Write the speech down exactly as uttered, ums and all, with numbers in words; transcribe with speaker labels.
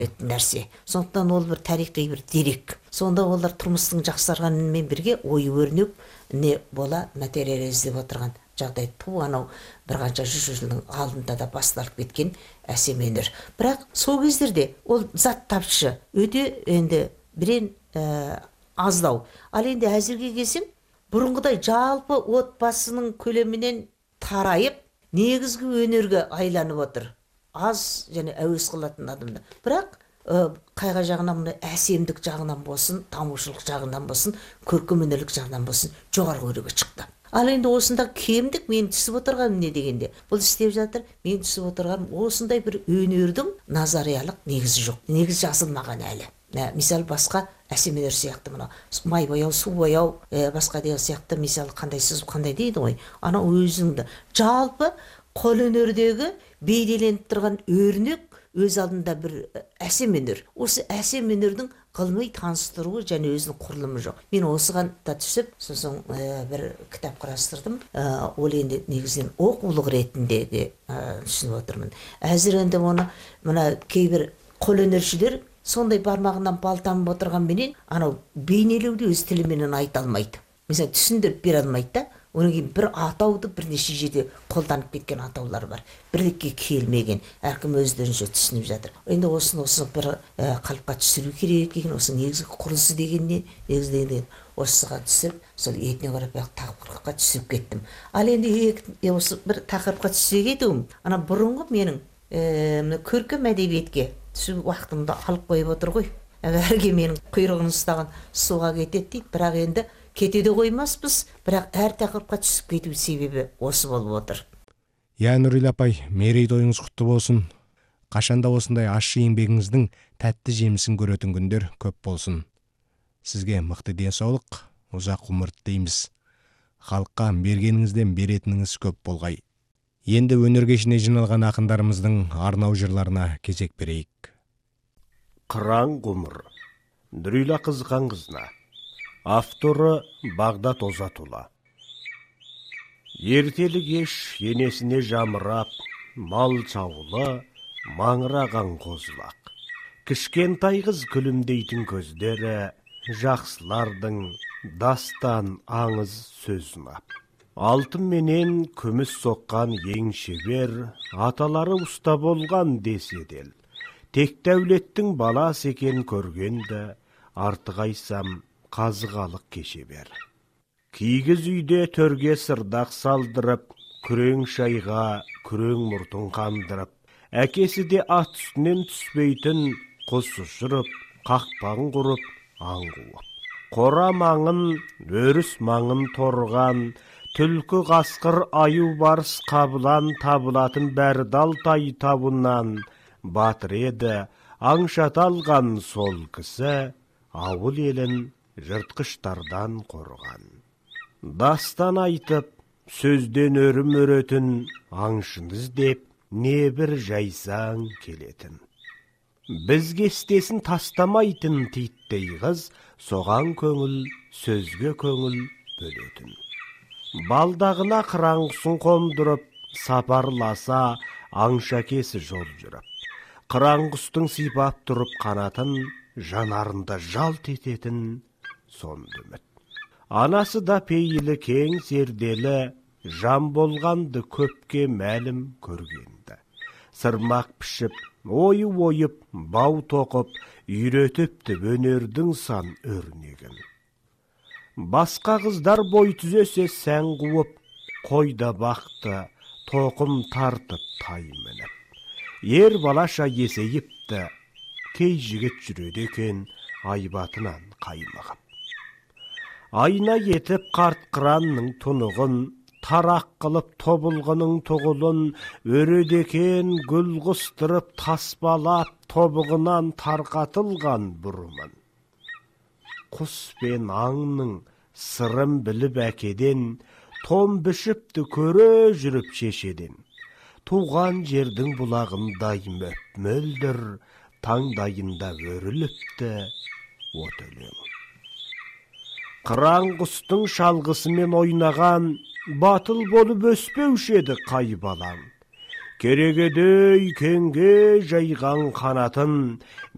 Speaker 1: нәрсе. Сондықтан ол бір тарихи бір дерек. Сонда олар тұрмыстың жақсарғанымен бірге ой өрнек не бола материализде отырған жағдай ту анау бір қанша жүз жылдың алдында да басталып кеткен әсем өнер. Бірақ сол кездерде ол зат тапшы өте енді бірен ә, аздау. Ал енді әзірге келсем, бұрынғыдай жалпы отбасының көлемінен тарайып, негізгі өнерге айланып отыр. Аз және әуес қылатын адамдар. Бірақ ә, қайға жағынан мұны әсемдік жағынан болсын, тамушылық жағынан болсын, көркемөнерлік жағынан болсын, жоғарғы өреге шықты. Ал енді осында кемдік мен түсіп отырғаным не дегенде, бұл істеп жатыр, мен түсіп отырғаным осындай бір өнердің назариялық негізі жоқ. Негізі жазылмаған әлі. Ә, misal басқа әсем өнер сияқты мына май бояу, су бояу, ә, басқа деген сияқты misal қандай сызып қандай дейді ғой. Ана өзіңді жалпы қол өнердегі бейнеленіп тұрған өрнек өз алдында бір әсем өнер. Осы әсем өнердің ғылыми таныстыруы және өзінің құрылымы жоқ. Мен осыған да түсіп, сосын ә, бір кітап қарастырдым. Ә, ол енді негізінен оқулық ретінде де ә, түсініп отырмын. Әзір енді оны мына кейбір қол өнершілер сондай бармағынан балтанып отырғанменен анау бейнелеуді өз тіліменен айта алмайды. Mesela түсіндіріп бере алмайды да. Оның кейін бір атауды бірнеше жерде қолданып кеткен атаулар бар. Бірлікке келмеген, әркім өздерінше түсініп жатыр. Енді осыны осы бір ә, қалыпқа түсіру керек екен, осы негізгі құрылысы деген не, негізгі деген осыға түсіп, сол этнографиялық тақырыпқа түсіп кеттім. Ал енді е, осы бір тақырыпқа түсе кетуім, ана бұрынғы менің ә, көркем әдебиетке түсу уақытымды алып қойып отыр ғой. Әрге менің құйрығын ұстаған суға кетеді дейді, бірақ енді кетеде қоймаспыз, бірақ әр тақырыпқа түсіп кету себебі осы болып отыр.
Speaker 2: Я Нұрила апай, мерейтойыңыз құтты болсын. Қашанда осындай ащы еңбегіңіздің тәтті жемісін көретін күндер көп болсын. Сізге мықты денсаулық, ұзақ ғұмыр тілейміз. Халыққа бергеніңізден беретініңіз көп болғай. Енді өнер кешіне жиналған ақындарымыздың арнау жырларына кезек берейік.
Speaker 3: Қыран ғұмыр, Нұрила Қызғанқызына. Авторы Бағдат Озатұлы. Ертелі кеш енесіне жамырап, мал чауылы, маңыраған қозылақ. Кішкентай қыз күлімдейтін көздері, жақсылардың дастан аңыз сөзін ап. Алтын менен күміс соққан ең шебер, аталары ұста болған деседел. Тек дәулеттің баласы екен көргенді, артық айсам қазығалық кеше бер. Кигіз үйде төрге сырдақ салдырып, күрең шайға күрең мұртын қандырып, әкесі де ат үстінен түспейтін құс ұшырып, қақпағын құрып, аң қуып. Қора маңын, өріс маңын торған, түлкі қасқыр аю барыс қабылан табылатын бәрдал тай табынан батыр еді, аңшата алған сол кісі ауыл елін жыртқыштардан қорған. Дастан айтып, сөзден өрім өретін аңшыңыз деп не бір жайсаң келетін. Бізге істесін тастамайтын титтей қыз, соған көңіл, сөзге көңіл бөлетін. Балдағына қыраңғысын қондырып, сапарласа аңшакесі жол жүріп. Қыраңғыстың сипап тұрып қанатын, жанарында жалт ететін сонды үміт. Анасы да пейілі кең зерделі, жан болғанды көпке мәлім көргенді. Сырмақ пішіп, ойы ойып, бау тоқып, үйретіпті өнердің сан өрнегін. Басқа қыздар бой түзесе сән қуып, қойда бақты, тоқым тартып тай мініп. Ер балаша есейіпті, кей жігіт жүреді екен айбатынан қаймығып. Айна етіп қарт қыранның тұнығын, тарақ қылып тобылғының тұғылын, өредекен гүл құстырып таспалап тобығынан тарқатылған бұрымын. Құс пен аңның сырын біліп әкеден, том бішіпті көре жүріп шешеден. Туған жердің бұлағындай möп мөлдір, таңдайында өріліпті от өлең. Қыран құстың шалғысымен ойнаған, батыл болып өспеуші еді қай балаң. Керегедей кеңге жайған қанатын,